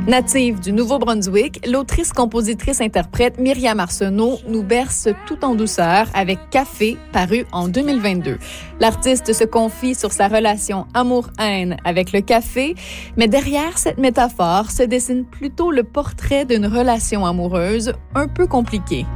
Native du Nouveau-Brunswick, l'autrice, compositrice, interprète Myriam Arsenault nous berce tout en douceur avec Café, paru en 2022. L'artiste se confie sur sa relation amour-haine avec le café, mais derrière cette métaphore se dessine plutôt le portrait d'une relation amoureuse un peu compliquée.